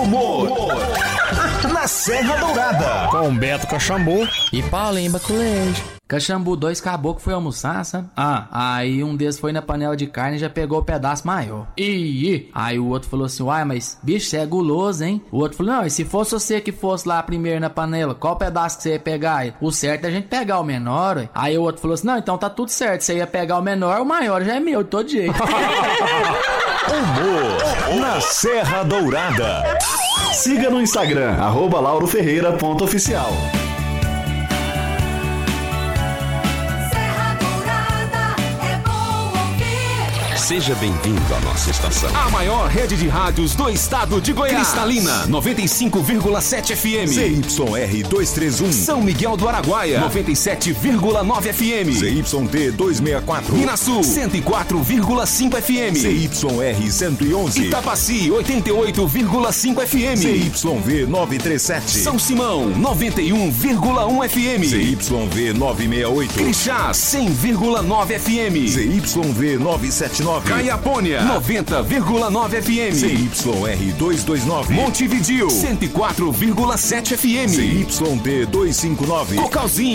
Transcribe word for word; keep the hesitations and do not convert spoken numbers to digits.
humor na Serra Dourada. Com Beto Caxambu e Paulinho Baculejo. Caxambu, dois caboclos foi almoçar, sabe? Ah. Aí um deles foi na panela de carne e já pegou o pedaço maior. Ih. Aí o outro falou assim, uai, mas bicho, você é guloso, hein? O outro falou, não, e se fosse você que fosse lá primeiro na panela, qual pedaço que você ia pegar? O certo é a gente pegar o menor, ué. Aí o outro falou assim, não, então tá tudo certo, você ia pegar o menor, o maior já é meu, de todo jeito. Humor na Serra Dourada. Siga no Instagram, arroba lauroferreira ponto oficial. Seja bem-vindo à nossa estação. A maior rede de rádios do estado de Goiás. Cristalina, noventa e cinco vírgula sete F M. Z Y R duzentos e trinta e um. São Miguel do Araguaia, noventa e sete vírgula nove F M. Z Y T duzentos e sessenta e quatro. Minas Sul, cento e quatro vírgula cinco F M. Z Y R cento e onze. Itapaci, oitenta e oito vírgula cinco F M. Z Y V novecentos e trinta e sete. São Simão, noventa e um vírgula um F M. Z Y V novecentos e sessenta e oito. Crixás, cem vírgula nove F M. Z Y V novecentos e setenta e nove. Caiapônia, noventa vírgula nove F M. Z Y R duzentos e vinte e nove. Montevidéu, cento e quatro vírgula sete F M. Z Y D duzentos e cinquenta e nove. Cocalzinho